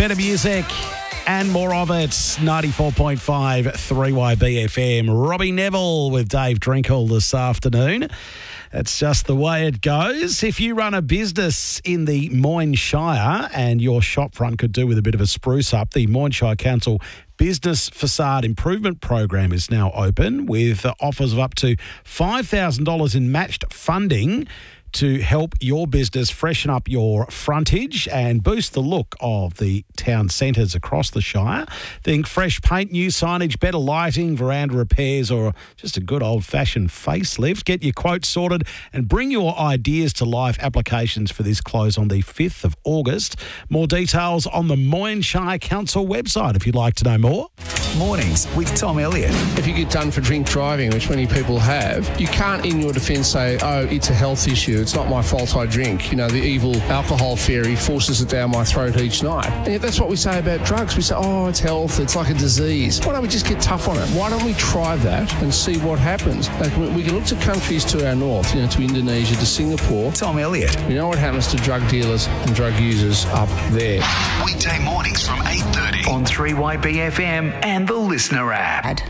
Better music and more of it. 94.5 3YB FM. Robbie Neville with Dave Drinkle this afternoon. It's just the way it goes. If you run a business in the Moyne Shire and your shopfront could do with a bit of a spruce up, the Moyne Shire Council Business Facade Improvement Program is now open with offers of up to $5,000 in matched funding to help your business freshen up your frontage and boost the look of the town centres across the Shire. Think fresh paint, new signage, better lighting, veranda repairs, or just a good old-fashioned facelift. Get your quotes sorted and bring your ideas to life. Applications for this close on the 5th of August. More details on the Moyne Shire Council website if you'd like to know more. Mornings with Tom Elliott. If you get done for drink driving, which many people have, you can't in your defence say, oh, it's a health issue, it's not my fault I drink. You know, the evil alcohol fairy forces it down my throat each night. And yet that's what we say about drugs. We say, oh, it's health, it's like a disease. Why don't we just get tough on it? Why don't we try that and see what happens? Like, we can look to countries to our north, you know, to Indonesia, to Singapore. Tom Elliott. You know what happens to drug dealers and drug users up there. Weekday mornings from 8:30 on 3YB FM and the Listener app.